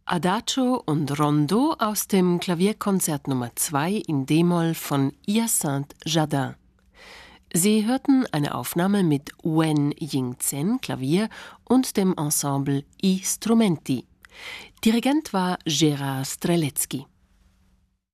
Adagio und Rondo aus dem Klavierkonzert Nummer 2 in D-Moll von Hyacinthe Jardin. Sie hörten eine Aufnahme mit Wen Ying-zen, Klavier, und dem Ensemble I Strumenti. Dirigent war Gérard Strelecki.